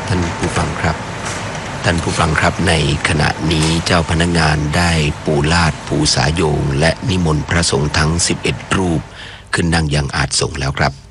ท่านผู้ฟังครับท่านผู้ฟังครับในขณะนี้เจ้าพนักงานได้ปูลาดปูสายโยงและนิมนต์พระสงฆ์ทั้ง11รูปขึ้นนั่งยังอาสงแล้วครับ